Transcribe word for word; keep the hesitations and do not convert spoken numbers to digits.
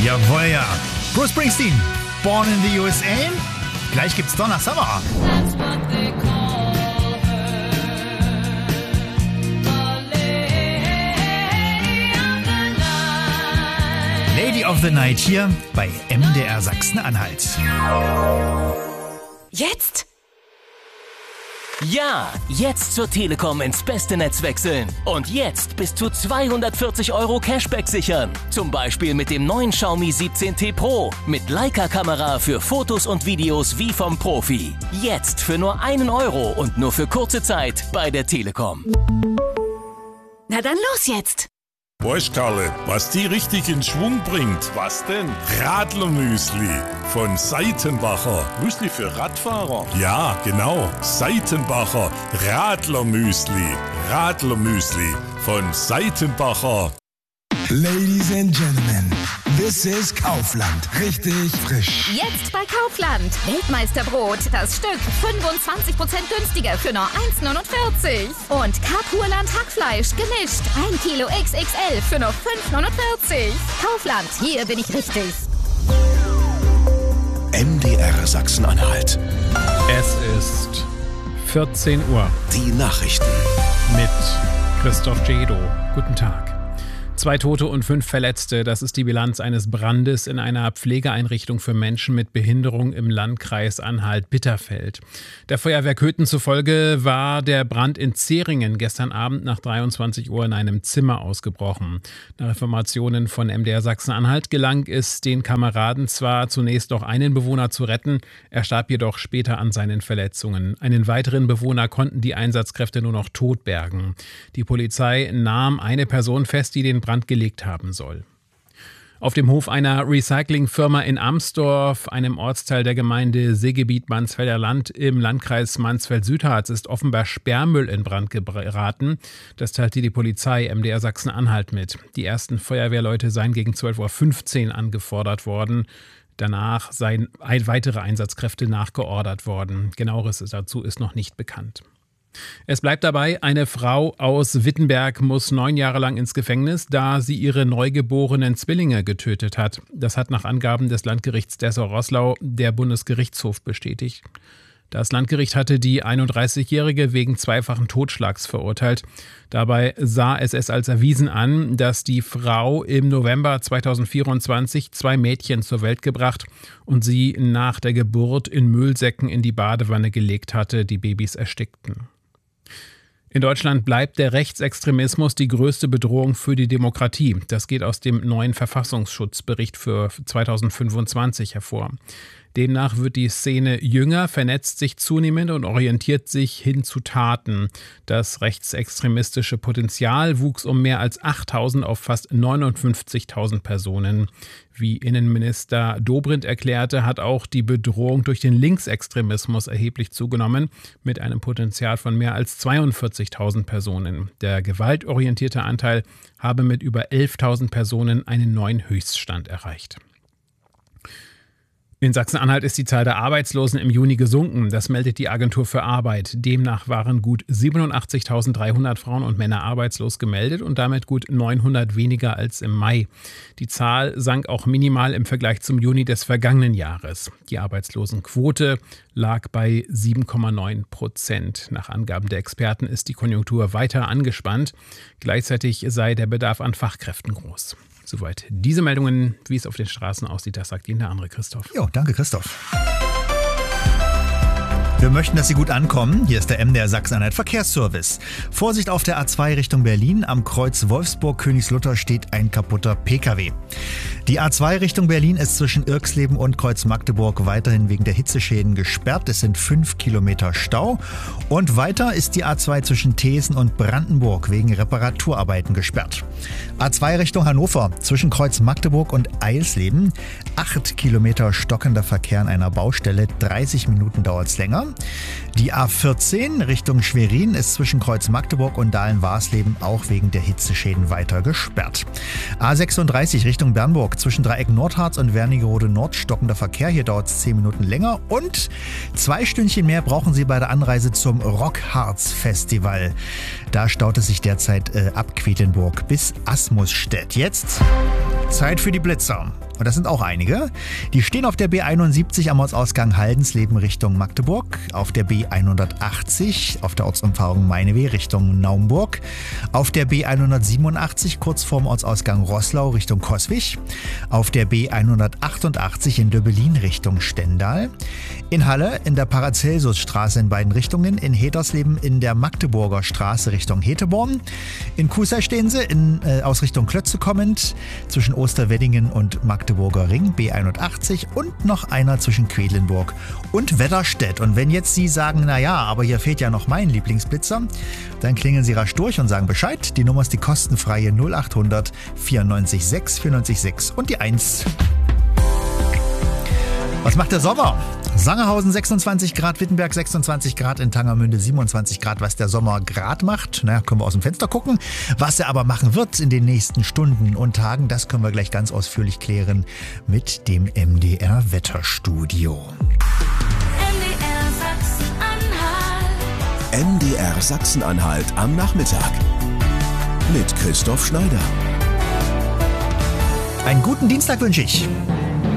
Jawohl, ja. Bruce Springsteen, Born in the U S A. Gleich gibt's Donna Summer. Lady of the Night hier bei M D R Sachsen-Anhalt. Jetzt? Ja, jetzt zur Telekom ins beste Netz wechseln. Und jetzt bis zu zweihundertvierzig Euro Cashback sichern. Zum Beispiel mit dem neuen Xiaomi siebzehn T Pro. Mit Leica-Kamera für Fotos und Videos wie vom Profi. Jetzt für nur einen Euro und nur für kurze Zeit bei der Telekom. Na dann los jetzt! Weißt Karle, was die richtig in Schwung bringt? Was denn? Radlermüsli von Seitenbacher. Müsli für Radfahrer? Ja, genau. Seitenbacher Radlermüsli. Radlermüsli von Seitenbacher. Ladies and Gentlemen, this is Kaufland. Richtig frisch. Jetzt bei Kaufland. Weltmeisterbrot, das Stück fünfundzwanzig Prozent günstiger für nur eins neunundvierzig. Und Kapurland Hackfleisch gemischt. ein Kilo X X L für nur fünf neunundvierzig. Kaufland, hier bin ich richtig. M D R Sachsen-Anhalt. Es ist vierzehn Uhr. Die Nachrichten. Mit Christoph Jedo. Guten Tag. Zwei Tote und fünf Verletzte, das ist die Bilanz eines Brandes in einer Pflegeeinrichtung für Menschen mit Behinderung im Landkreis Anhalt-Bitterfeld. Der Feuerwehr Köthen zufolge war der Brand in Zeringen gestern Abend nach dreiundzwanzig Uhr in einem Zimmer ausgebrochen. Nach Informationen von M D R Sachsen-Anhalt gelang es den Kameraden zwar zunächst noch einen Bewohner zu retten, er starb jedoch später an seinen Verletzungen. Einen weiteren Bewohner konnten die Einsatzkräfte nur noch tot bergen. Die Polizei nahm eine Person fest, die den Brand gelegt haben soll. Auf dem Hof einer Recyclingfirma in Amsdorf, einem Ortsteil der Gemeinde Seegebiet Mansfelder Land im Landkreis Mansfeld-Südharz, ist offenbar Sperrmüll in Brand geraten. Das teilte die Polizei M D R Sachsen-Anhalt mit. Die ersten Feuerwehrleute seien gegen zwölf Uhr fünfzehn angefordert worden. Danach seien weitere Einsatzkräfte nachgeordert worden. Genaueres dazu ist noch nicht bekannt. Es bleibt dabei, eine Frau aus Wittenberg muss neun Jahre lang ins Gefängnis, da sie ihre neugeborenen Zwillinge getötet hat. Das hat nach Angaben des Landgerichts Dessau-Roßlau der Bundesgerichtshof bestätigt. Das Landgericht hatte die einunddreißigjährige wegen zweifachen Totschlags verurteilt. Dabei sah es es als erwiesen an, dass die Frau im November zweitausendvierundzwanzig zwei Mädchen zur Welt gebracht und sie nach der Geburt in Müllsäcken in die Badewanne gelegt hatte. Die Babys erstickten. In Deutschland bleibt der Rechtsextremismus die größte Bedrohung für die Demokratie. Das geht aus dem neuen Verfassungsschutzbericht für zweitausendfünfundzwanzig hervor. Demnach wird die Szene jünger, vernetzt sich zunehmend und orientiert sich hin zu Taten. Das rechtsextremistische Potenzial wuchs um mehr als achttausend auf fast neunundfünfzigtausend Personen. Wie Innenminister Dobrindt erklärte, hat auch die Bedrohung durch den Linksextremismus erheblich zugenommen, mit einem Potenzial von mehr als zweiundvierzigtausend Personen. Der gewaltorientierte Anteil habe mit über elftausend Personen einen neuen Höchststand erreicht. In Sachsen-Anhalt ist die Zahl der Arbeitslosen im Juni gesunken. Das meldet die Agentur für Arbeit. Demnach waren gut siebenundachtzigtausenddreihundert Frauen und Männer arbeitslos gemeldet und damit gut neunhundert weniger als im Mai. Die Zahl sank auch minimal im Vergleich zum Juni des vergangenen Jahres. Die Arbeitslosenquote lag bei sieben Komma neun Prozent. Nach Angaben der Experten ist die Konjunktur weiter angespannt. Gleichzeitig sei der Bedarf an Fachkräften groß. Soweit diese Meldungen. Wie es auf den Straßen aussieht, das sagt Ihnen der andere Christoph. Jo, danke Christoph. Wir möchten, dass Sie gut ankommen. Hier ist der M D R Sachsen-Anhalt Verkehrsservice. Vorsicht auf der A zwei Richtung Berlin. Am Kreuz Wolfsburg-Königslutter steht ein kaputter Pkw. Die A zwei Richtung Berlin ist zwischen Irxleben und Kreuz Magdeburg weiterhin wegen der Hitzeschäden gesperrt. Es sind fünf Kilometer Stau. Und weiter ist die A zwei zwischen Thesen und Brandenburg wegen Reparaturarbeiten gesperrt. A zwei Richtung Hannover zwischen Kreuz Magdeburg und Eilsleben. acht Kilometer stockender Verkehr an einer Baustelle. dreißig Minuten dauert es länger. Die A vierzehn Richtung Schwerin ist zwischen Kreuz Magdeburg und Dahlen-Warsleben auch wegen der Hitzeschäden weiter gesperrt. A sechsunddreißig Richtung Bernburg zwischen Dreieck Nordharz und Wernigerode Nord stockender Verkehr. Hier dauert es zehn Minuten länger und zwei Stündchen mehr brauchen Sie bei der Anreise zum Rockharz Festival. Da staut es sich derzeit äh, ab Quedlinburg bis Asmusstedt. Jetzt Zeit für die Blitzer. und das sind auch einige. Die stehen auf der B einundsiebzig am Ortsausgang Haldensleben Richtung Magdeburg, auf der B hundertachtzig auf der Ortsumfahrung Meineweh Richtung Naumburg, auf der B hundertsiebenundachtzig kurz vorm Ortsausgang Roßlau Richtung Coswig, auf der B hundertachtundachtzig in Döbelin Richtung Stendal, in Halle in der Paracelsusstraße in beiden Richtungen, in Hetersleben in der Magdeburger Straße Richtung Heteborn, in Kusei stehen sie in, äh, aus Richtung Klötze kommend, zwischen Osterweddingen und Magdeburger Ring, B einundachtzig und noch einer zwischen Quedlinburg und Wetterstedt. Und wenn jetzt Sie sagen, naja, aber hier fehlt ja noch mein Lieblingsblitzer, dann klingeln Sie rasch durch und sagen Bescheid. Die Nummer ist die kostenfreie null achthundert vierundneunzig sechs vierundneunzig sechs und die eins. Was macht der Sommer? Sangerhausen sechsundzwanzig Grad, Wittenberg sechsundzwanzig Grad, in Tangermünde siebenundzwanzig Grad. Was der Sommer Grad macht, naja, können wir aus dem Fenster gucken. Was er aber machen wird in den nächsten Stunden und Tagen, das können wir gleich ganz ausführlich klären mit dem M D R Wetterstudio. M D R Sachsen-Anhalt am Nachmittag mit Christoph Schneider. Einen guten Dienstag wünsche ich.